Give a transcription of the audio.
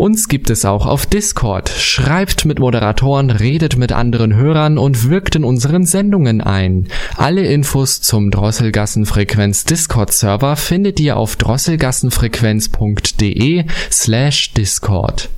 Uns gibt es auch auf Discord. Schreibt mit Moderatoren, redet mit anderen Hörern und wirkt in unseren Sendungen ein. Alle Infos zum Drosselgassenfrequenz Discord-Server findet ihr auf drosselgassenfrequenz.de/Discord.